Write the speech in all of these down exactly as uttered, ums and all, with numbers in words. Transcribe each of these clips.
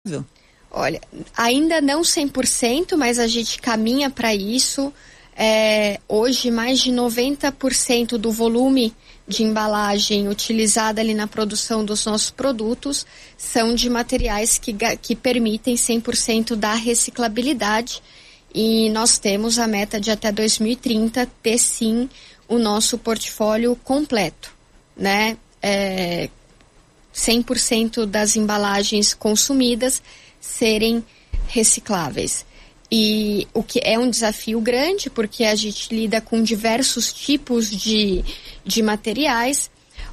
Olha, ainda não cem por cento, mas a gente caminha para isso. É, hoje, mais de noventa por cento do volume de embalagem utilizada ali na produção dos nossos produtos são de materiais que, que permitem cem por cento da reciclabilidade. E nós temos a meta de até dois mil e trinta ter sim o nosso portfólio completo, né? É, cem por cento das embalagens consumidas serem recicláveis. E o que é um desafio grande, porque a gente lida com diversos tipos de, de materiais.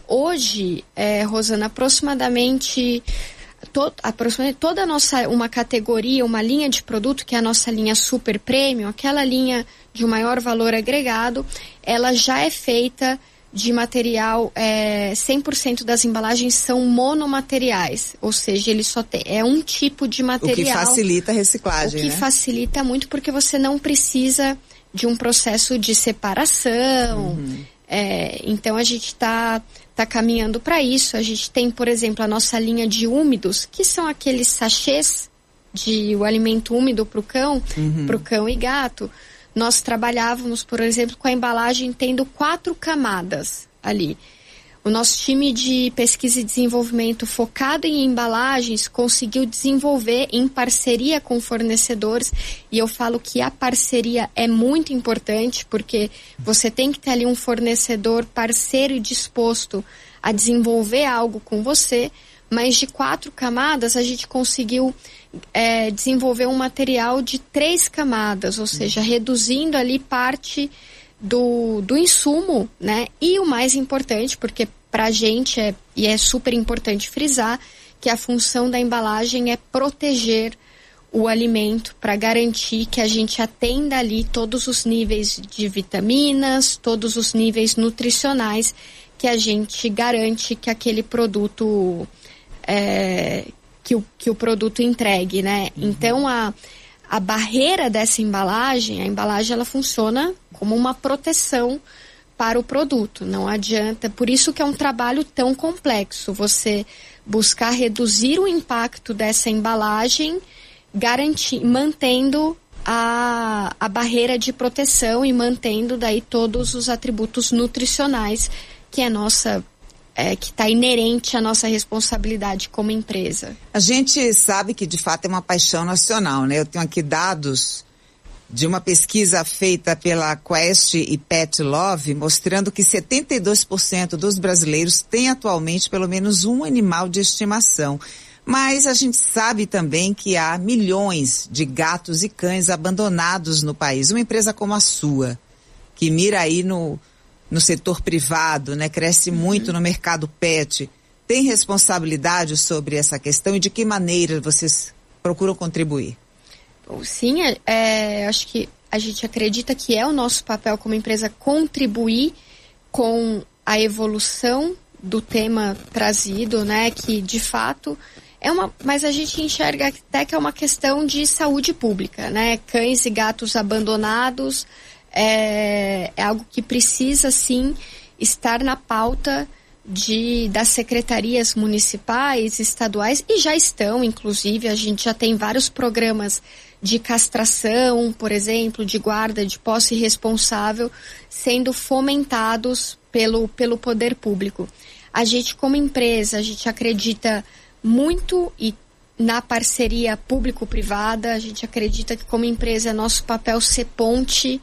Hoje, é, Rosana, aproximadamente, to, aproximadamente toda a nossa, uma categoria, uma linha de produto, que é a nossa linha Super Premium, aquela linha de maior valor agregado, ela já é feita de material, é, cem por cento das embalagens são monomateriais, ou seja, ele só tem, é um tipo de material. O que facilita a reciclagem, O que né? facilita muito porque você não precisa de um processo de separação. Uhum. É, então a gente está tá caminhando para isso. A gente tem, por exemplo, a nossa linha de úmidos, que são aqueles sachês de o alimento úmido para o cão, uhum. para o cão e gato. Nós trabalhávamos, por exemplo, com a embalagem tendo quatro camadas ali. O nosso time de pesquisa e desenvolvimento focado em embalagens conseguiu desenvolver em parceria com fornecedores, e eu falo que a parceria é muito importante, porque você tem que ter ali um fornecedor parceiro e disposto a desenvolver algo com você, mas de quatro camadas a gente conseguiu é, desenvolver um material de três camadas, ou seja, reduzindo ali parte do, do insumo, né? E o mais importante, porque pra gente é, e é super importante frisar, que a função da embalagem é proteger o alimento para garantir que a gente atenda ali todos os níveis de vitaminas, todos os níveis nutricionais que a gente garante que aquele produto É, que, o, que o produto entregue, né? Uhum. Então, a, a barreira dessa embalagem, a embalagem ela funciona como uma proteção para o produto, não adianta, por isso que é um trabalho tão complexo, você buscar reduzir o impacto dessa embalagem, garantir, mantendo a, a barreira de proteção e mantendo daí todos os atributos nutricionais que é nossa É, que está inerente à nossa responsabilidade como empresa. A gente sabe que de fato é uma paixão nacional, né? Eu tenho aqui dados de uma pesquisa feita pela Quest e Pet Love, mostrando que setenta e dois por cento dos brasileiros têm atualmente pelo menos um animal de estimação. Mas a gente sabe também que há milhões de gatos e cães abandonados no país. Uma empresa como a sua, que mira aí no no setor privado, né, cresce muito uhum. no mercado pet, tem responsabilidade sobre essa questão e de que maneira vocês procuram contribuir? Bom, sim, é, é, acho que a gente acredita que é o nosso papel como empresa contribuir com a evolução do tema trazido, né, que de fato é uma, mas a gente enxerga até que é uma questão de saúde pública, né, cães e gatos abandonados, É, é algo que precisa, sim, estar na pauta de, das secretarias municipais, estaduais, e já estão, inclusive, a gente já tem vários programas de castração, por exemplo, de guarda, de posse responsável, sendo fomentados pelo, pelo poder público. A gente, como empresa, a gente acredita muito e na parceria público-privada, a gente acredita que como empresa é nosso papel ser ponte.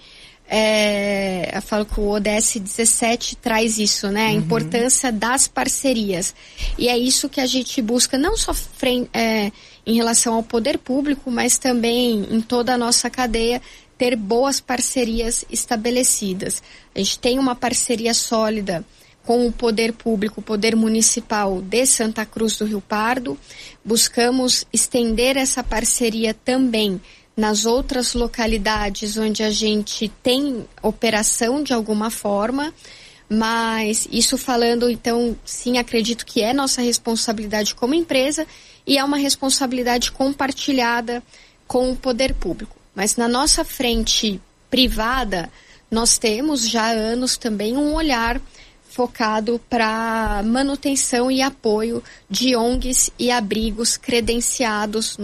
É, eu falo que o O D S dezessete traz isso, né? A uhum. importância das parcerias. E é isso que a gente busca, não só frente, é, em relação ao poder público, mas também em toda a nossa cadeia, ter boas parcerias estabelecidas. A gente tem uma parceria sólida com o poder público, o poder municipal de Santa Cruz do Rio Pardo. Buscamos estender essa parceria também nas outras localidades onde a gente tem operação de alguma forma, mas isso falando, então, sim, acredito que é nossa responsabilidade como empresa e é uma responsabilidade compartilhada com o poder público. Mas na nossa frente privada, nós temos já há anos também um olhar focado para manutenção e apoio de O N Gs e abrigos credenciados